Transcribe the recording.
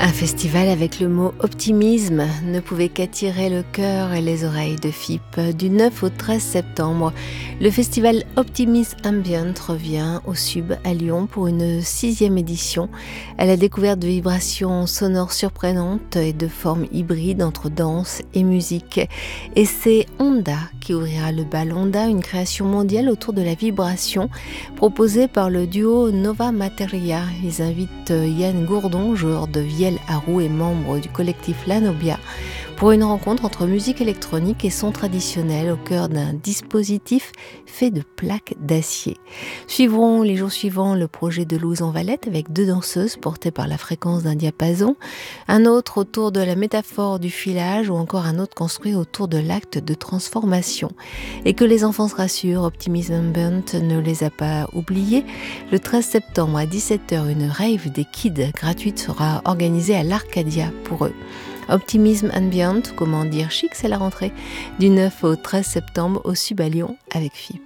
Un festival avec le mot optimisme ne pouvait qu'attirer le cœur et les oreilles de FIP. Du 9 au 13 septembre, le festival Optimism Ambient revient au Sub à Lyon pour une 6e édition. À la découverte de vibrations sonores surprenantes et de formes hybrides entre danse et musique. Et c'est Honda qui ouvrira le bal. Honda, une création mondiale autour de la vibration proposée par le duo Nova Materia. Ils invitent Yann Gourdon, joueur de vielle à roue et membre du collectif Lanobia, pour une rencontre entre musique électronique et son traditionnel au cœur d'un dispositif fait de plaques d'acier. Suivront les jours suivants le projet de Louise en Valette avec 2 danseuses portées par la fréquence d'un diapason, un autre autour de la métaphore du filage ou encore un autre construit autour de l'acte de transformation. Et que les enfants se rassurent, Optimism Ambient ne les a pas oubliés. Le 13 septembre à 17h, une rave des kids gratuite sera organisée à l'Arcadia pour eux. Optimism Ambient, comment dire chic, c'est la rentrée, du 9 au 13 septembre au Sub à Lyon avec FIP.